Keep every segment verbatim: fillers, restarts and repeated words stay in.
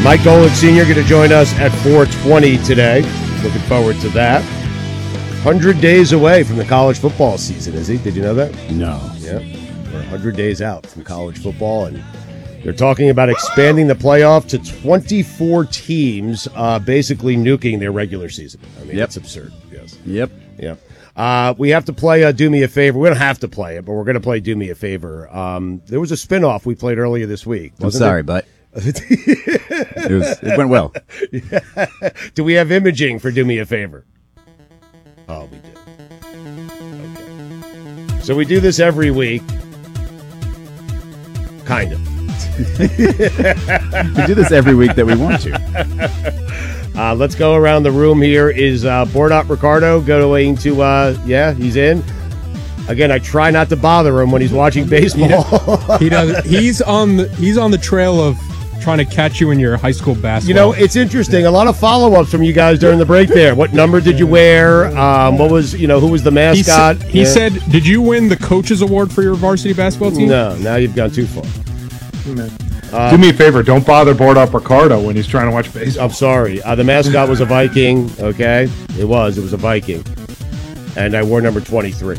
Mike Golick Senior going to join us at four twenty today. Looking forward to that. one hundred days away from the college football season, is he? Did you know that? No. Yeah. We're one hundred days out from college football, and they're talking about expanding the playoff to twenty-four teams, uh, basically nuking their regular season. I mean, Yep. it's absurd. Yes. Yep. Yep. Uh, we have to play uh, Do Me a Favor. We don't have to play it, but we're going to play Do Me a Favor. Um, there was a spinoff we played earlier this week. I'm sorry, but it, was, it went well. Yeah. Do we have imaging for Do Me a Favor? Oh, we did. Okay. So we do this every week. Kind of. We do this every week that we want to. Uh, let's go around the room here. Is uh, Boardop Ricardo going to, uh, yeah, he's in. Again, I try not to bother him when he's watching baseball. He does. He's on the he's on the trail of trying to catch you in your high school basketball. You know, it's interesting. A lot of follow-ups from you guys during the break there. What number did you wear? Um, what was, you know, who was the he, sa- mascot? he Yeah. said, did you win the coaches award for your varsity basketball team? No, now you've gone too far. Uh, Do me a favor, don't bother board up Ricardo when he's trying to watch baseball. I'm sorry. Uh, the mascot was a Viking, okay? It was. It was a Viking. And I wore number twenty-three.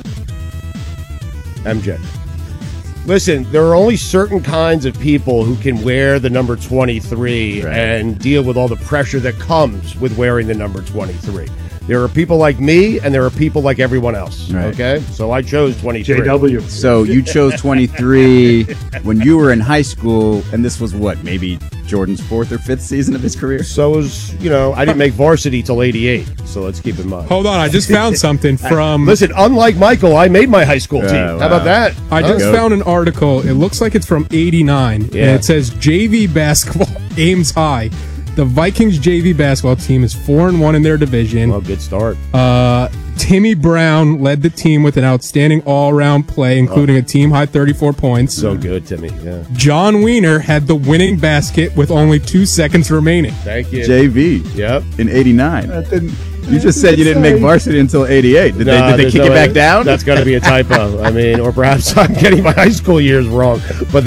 M J. Listen, there are only certain kinds of people who can wear the number twenty-three Right. and deal with all the pressure that comes with wearing the number twenty-three. There are people like me, and there are people like everyone else, Right. okay? So I chose twenty-three. J W. So you chose twenty-three when you were in high school, and this was what, maybe Jordan's fourth or fifth season of his career? So was, you know, I didn't make varsity till eighty-eight, so let's keep in mind. Hold on, I just found something from. Listen, unlike Michael, I made my high school team. Uh, How about wow. that? I Huh? just found an article. It looks like it's from eighty-nine, Yeah. and it says J V basketball aims high. The Vikings J V basketball team is four and one in their division. Well, good start. Uh, Timmy Brown led the team with an outstanding all-around play, including a team-high thirty-four points. So good, Timmy. Yeah. John Wiener had the winning basket with only two seconds remaining. Thank you. J V Yep. in eighty-nine. That didn't, You just said you didn't make varsity until eighty-eight. Did No, they, did they there's kick no it way. back down? That's got to be a typo. I mean, or perhaps I'm getting my high school years wrong. But